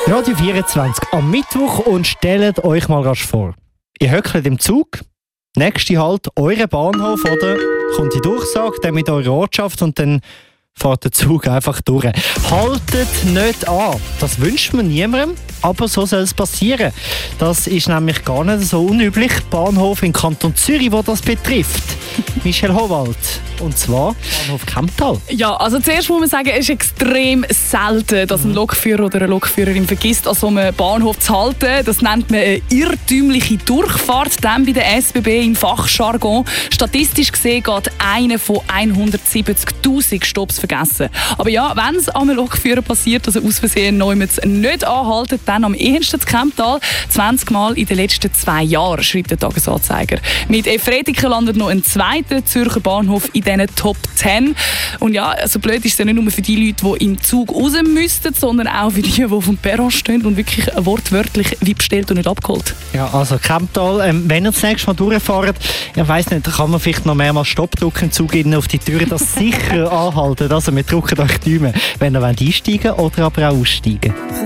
Radio 24 am Mittwoch und stellt euch mal rasch vor. Ihr hückelt im Zug, nächste Halt, euer Bahnhof, oder? Kommt die Durchsage, dann mit eurer Ortschaft und dann fährt der Zug einfach durch. Haltet nicht an. Das wünscht man niemandem, aber so soll es passieren. Das ist nämlich gar nicht so unüblich. Bahnhof im Kanton Zürich, wo das betrifft. Michelle Howald. Und zwar Bahnhof Kemptal. Ja, also zuerst muss man sagen, es ist extrem selten, dass ein Lokführer oder eine Lokführerin vergisst, an so einem Bahnhof zu halten. Das nennt man eine irrtümliche Durchfahrt, dann bei der SBB im Fachjargon. Statistisch gesehen geht einer von 170'000 Stopps vergessen. Aber ja, wenn es einem Lokführer passiert, dass er aus Versehen nicht anhalten, dann am ehesten zu Kemptal. 20 Mal in den letzten 2 Jahren, schreibt der Tagesanzeiger. Mit Efretiken landet noch ein zweiter Zürcher Bahnhof in diesen Top 10. Und ja, also blöd ist es ja nicht nur für die Leute, die im Zug raus müssten, sondern auch für die, die auf dem Perron stehen und wirklich wortwörtlich wie bestellt und nicht abgeholt. Ja, also Kemptal, wenn ihr das nächste Mal durchfahrt, ich weiss nicht, kann man vielleicht noch mehrmals Stopp drücken im Zug innen auf die Tür, das sicher anhalten. Also wir drücken euch die Daumen, wenn ihr einsteigen wollt oder aber auch aussteigen.